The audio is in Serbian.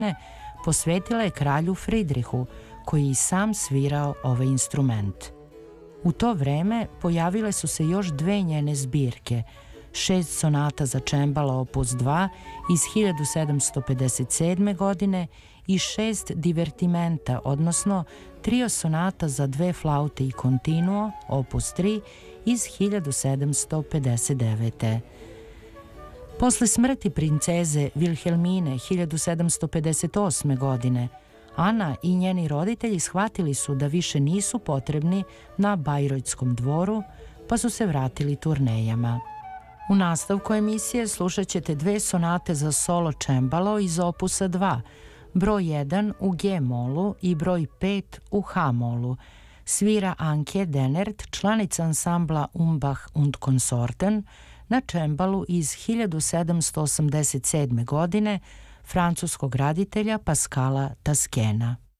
posvetila je kralju Fridrihu, koji i sam svirao ovaj instrument. U to vreme pojavile su se još dve njene zbirke, 6 sonata za čembalo opus 2 iz 1757. godine i 6 divertimenta, odnosno trio sonata za dve flaute i continuo opus 3 iz 1759. Posle smrti princeze Vilhelmine 1758. godine, Ana i njeni roditelji shvatili su da više nisu potrebni na Bajrojtskom dvoru, pa su se vratili turnejama. U nastavku emisije slušat ćete dve sonate za solo čembalo iz opusa 2, broj 1 u G-molu i broj 5 u H-molu. Svira Anke Denert, članica ansambla Umbach und Konsorten, na čembalu iz 1787. godine francuskog raditelja Pascala Taskena.